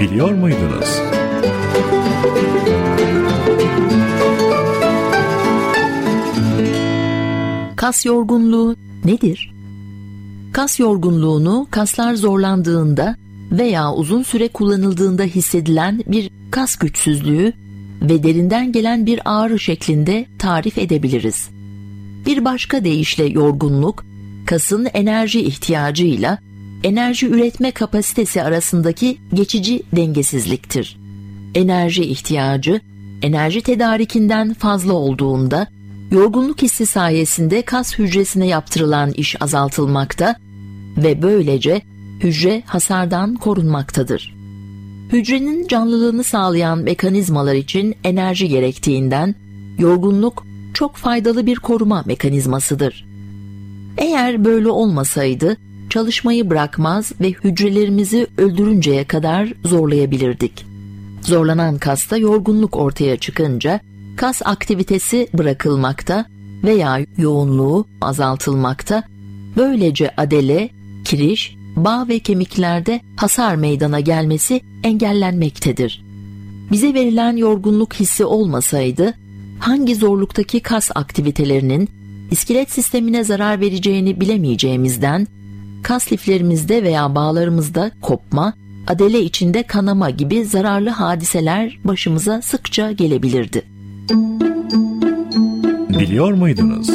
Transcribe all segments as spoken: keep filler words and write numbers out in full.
Biliyor muydunuz? Kas yorgunluğu nedir? Kas yorgunluğunu kaslar zorlandığında veya uzun süre kullanıldığında hissedilen bir kas güçsüzlüğü ve derinden gelen bir ağrı şeklinde tarif edebiliriz. Bir başka deyişle yorgunluk, kasın enerji ihtiyacıyla enerji üretme kapasitesi arasındaki geçici dengesizliktir. Enerji ihtiyacı, enerji tedarikinden fazla olduğunda, yorgunluk hissi sayesinde kas hücresine yaptırılan iş azaltılmakta ve böylece hücre hasardan korunmaktadır. Hücrenin canlılığını sağlayan mekanizmalar için enerji gerektiğinden, yorgunluk çok faydalı bir koruma mekanizmasıdır. Eğer böyle olmasaydı, çalışmayı bırakmaz ve hücrelerimizi öldürünceye kadar zorlayabilirdik. Zorlanan kasta yorgunluk ortaya çıkınca, kas aktivitesi bırakılmakta veya yoğunluğu azaltılmakta, böylece adele, kiriş, bağ ve kemiklerde hasar meydana gelmesi engellenmektedir. Bize verilen yorgunluk hissi olmasaydı, hangi zorluktaki kas aktivitelerinin iskelet sistemine zarar vereceğini bilemeyeceğimizden, kas liflerimizde veya bağlarımızda kopma, adele içinde kanama gibi zararlı hadiseler başımıza sıkça gelebilirdi. Biliyor muydunuz?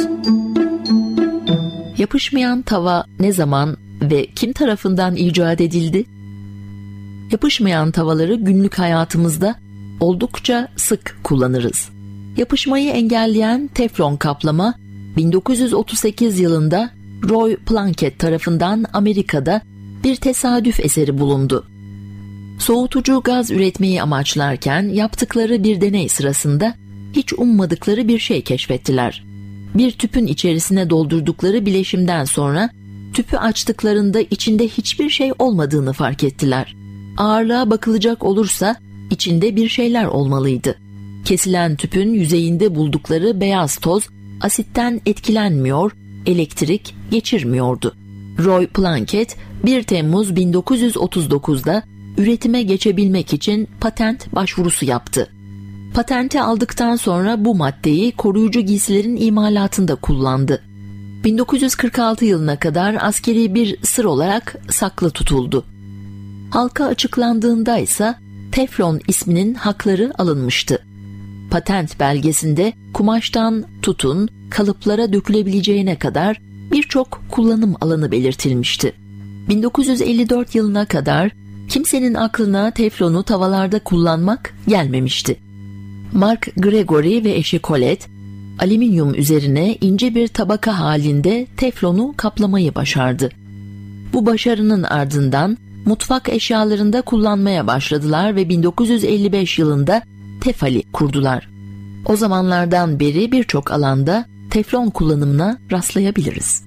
Yapışmayan tava ne zaman ve kim tarafından icat edildi? Yapışmayan tavaları günlük hayatımızda oldukça sık kullanırız. Yapışmayı engelleyen teflon kaplama bin dokuz yüz otuz sekiz yılında Roy Plunkett tarafından Amerika'da bir tesadüf eseri bulundu. Soğutucu gaz üretmeyi amaçlarken yaptıkları bir deney sırasında hiç ummadıkları bir şey keşfettiler. Bir tüpün içerisine doldurdukları bileşimden sonra tüpü açtıklarında içinde hiçbir şey olmadığını fark ettiler. Ağırlığa bakılacak olursa içinde bir şeyler olmalıydı. Kesilen tüpün yüzeyinde buldukları beyaz toz asitten etkilenmiyor, elektrik geçirmiyordu. Roy Plunkett bir Temmuz bin dokuz yüz otuz dokuzda üretime geçebilmek için patent başvurusu yaptı. Patenti aldıktan sonra bu maddeyi koruyucu giysilerin imalatında kullandı. bin dokuz yüz kırk altı yılına kadar askeri bir sır olarak saklı tutuldu. Halka açıklandığında ise teflon isminin hakları alınmıştı. Patent belgesinde kumaştan tutun kalıplara dökülebileceğine kadar birçok kullanım alanı belirtilmişti. bin dokuz yüz elli dört yılına kadar kimsenin aklına teflonu tavalarda kullanmak gelmemişti. Mark Gregory ve eşi Colette, alüminyum üzerine ince bir tabaka halinde teflonu kaplamayı başardı. Bu başarının ardından mutfak eşyalarında kullanmaya başladılar ve bin dokuz yüz elli beş yılında Tefali kurdular. O zamanlardan beri birçok alanda teflon kullanımına rastlayabiliriz.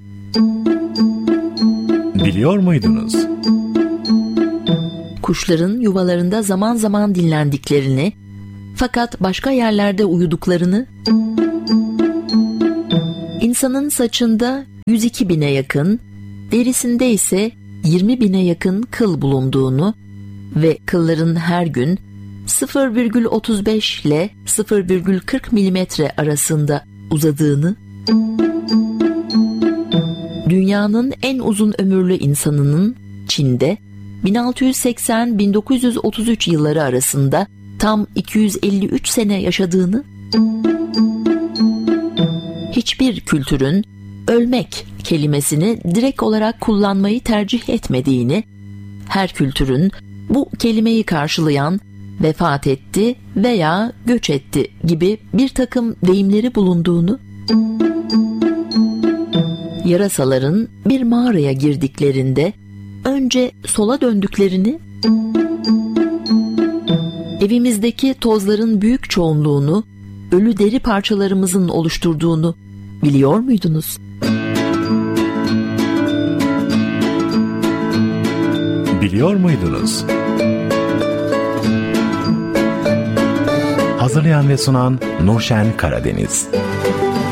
Biliyor muydunuz? Kuşların yuvalarında zaman zaman dinlendiklerini, fakat başka yerlerde uyuduklarını, insanın saçında yüz iki bine yakın, derisinde ise yirmi bine yakın kıl bulunduğunu ve kılların her gün sıfır virgül otuz beş ile sıfır virgül kırk milimetre arasında uzadığını, dünyanın en uzun ömürlü insanının Çin'de bin altı yüz seksen - bin dokuz yüz otuz üç yılları arasında tam iki yüz elli üç sene yaşadığını, hiçbir kültürün ölmek kelimesini direkt olarak kullanmayı tercih etmediğini, her kültürün bu kelimeyi karşılayan vefat etti veya göç etti gibi bir takım deyimleri bulunduğunu, yarasaların bir mağaraya girdiklerinde önce sola döndüklerini, evimizdeki tozların büyük çoğunluğunu ölü deri parçalarımızın oluşturduğunu biliyor muydunuz? Biliyor muydunuz? Hazırlayan ve sunan Nurşen Karadeniz.